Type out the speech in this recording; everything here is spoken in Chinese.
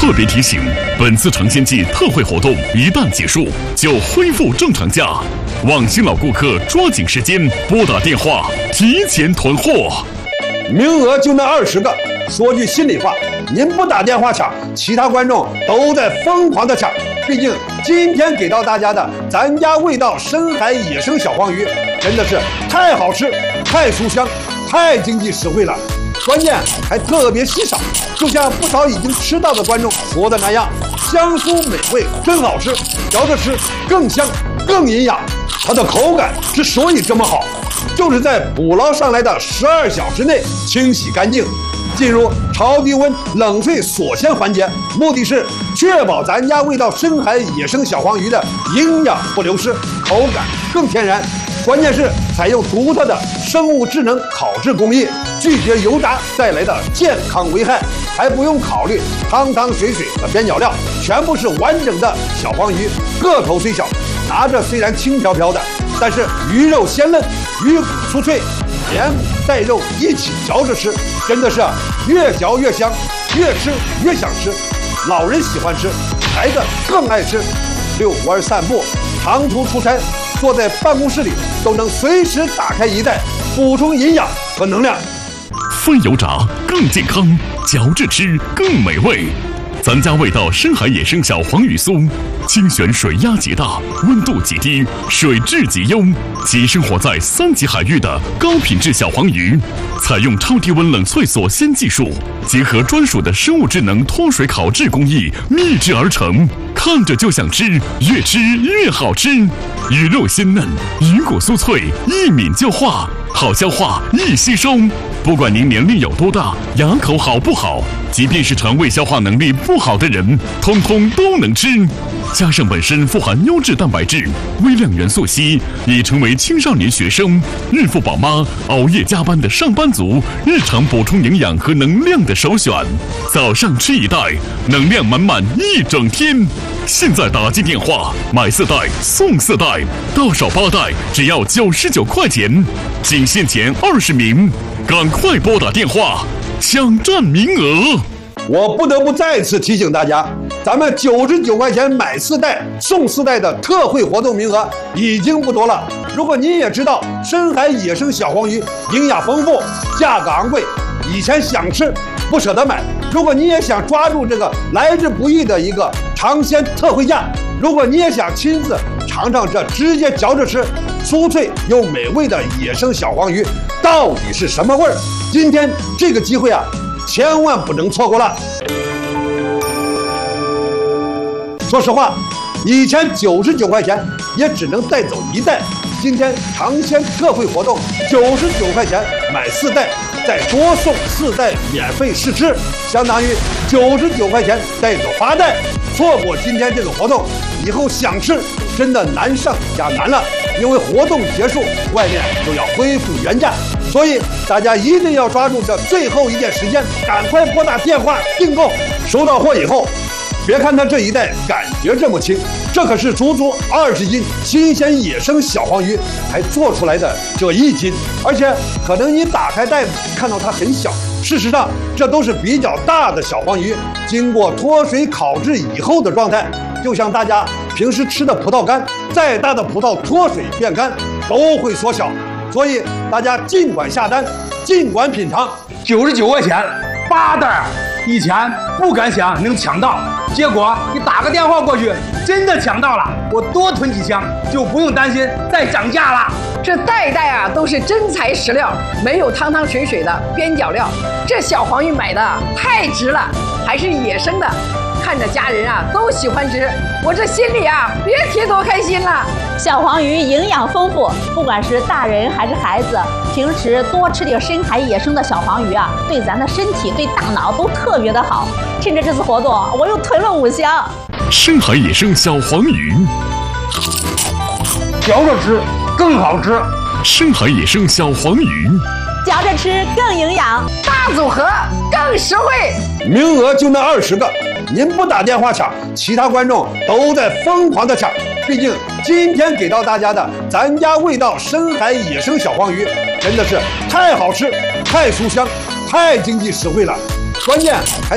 特别提醒：本次尝鲜季特惠活动一旦结束，就恢复正常价。望新老顾客抓紧时间拨打电话，提前囤货。 名额就那20个。说句心里话，您不打电话抢，其他观众都在疯狂的抢。毕竟今天给到大家的咱家味道深海野生小黄鱼，真的是太好吃、太酥香、太经济实惠了。关键还特别稀少，就像不少已经吃到的观众说的那样，香酥美味，真好吃，嚼着吃更香更营养。它的口感之所以这么好，就是在捕捞上来的12小时内清洗干净，进入超低温冷萃锁鲜环节，目的是确保咱家味道深海野生小黄鱼的营养不流失，口感更天然。关键是采用独特的生物智能烤制工艺，拒绝油炸带来的健康危害，还不用考虑汤汤水水和边角料，全部是完整的小黄鱼，个头虽小，拿着虽然轻飘飘的，但是鱼肉鲜嫩，鱼骨酥脆，连带肉一起嚼着吃，真的是越嚼越香，越吃越想吃。老人喜欢吃，孩子更爱吃。遛弯散步，长途出差，坐在办公室里都能随时打开一袋，补充营养和能量。 非油炸更健康，嚼着吃更美味。咱家味道深海野生小黄鱼酥，精选水压极大，温度极低，水质极优，即生活在3级海域的高品质小黄鱼，采用超低温冷萃锁鲜技术，结合专属的生物智能脱水烤制工艺秘制而成，看着就想吃，越吃越好吃。鱼肉鲜嫩，鱼骨酥脆，一抿就化，好消化，易吸收。不管您年龄有多大，牙口好不好，即便是肠胃消化能力不好的人，通通都能吃。加上本身富含优质蛋白质、微量元素硒，已成为青少年学生、孕妇宝妈、熬夜加班的上班族日常补充营养和能量的首选。早上吃1袋，能量满满一整天。现在打进电话买4袋送4袋，到手8袋只要99块钱，仅限前20名，赶快拨打电话抢占名额。 我不得不再次提醒大家，咱们99块钱买4袋送4袋的特惠活动名额已经不多了。如果您也知道深海野生小黄鱼营养丰富，价格昂贵，以前想吃不舍得买，如果你也想抓住这个来之不易的一个尝鲜特惠价，如果你也想亲自尝尝这直接嚼着吃酥脆又美味的野生小黄鱼到底是什么味儿，今天这个机会啊，千万不能错过了。说实话，以前99块钱也只能带走1袋，今天尝鲜特惠活动，99块钱买4袋，再多送4袋免费试吃，相当于99块钱带走8袋。错过今天这个活动，以后想吃真的难上加难了，因为活动结束，外面就要恢复原价。所以大家一定要抓住这最后一点时间，赶快拨打电话订购。收到货以后，别看它这一袋感觉这么轻，这可是足足20斤新鲜野生小黄鱼才做出来的这1斤，而且可能你打开袋子看到它很小，事实上这都是比较大的小黄鱼，经过脱水烤制以后的状态，就像大家平时吃的葡萄干，再大的葡萄脱水变干都会缩小，所以大家尽管下单，尽管品尝。 99块钱8袋，以前不敢想能抢到，结果你打个电话过去，真的抢到了，我多囤几箱就不用担心再涨价了。 这袋袋啊都是真材实料，没有汤汤水水的边角料，这小黄鱼买的太值了，还是野生的，看着家人啊都喜欢吃，我这心里啊别提多开心了。 小黄鱼营养丰富，不管是大人还是孩子，平时多吃点深海野生的小黄鱼啊，对咱的身体对大脑都特别的好。趁着这次活动，我又囤了5箱。 深海野生小黄鱼， 嚼着吃更好吃。 深海野生小黄鱼， 嚼着吃更营养， 大组合更实惠。 名额就那20个，您不打电话抢，其他观众都在疯狂的抢。毕竟今天给到大家的咱家味道深海野生小黄鱼，真的是太好吃、太酥香、太经济实惠了。关键还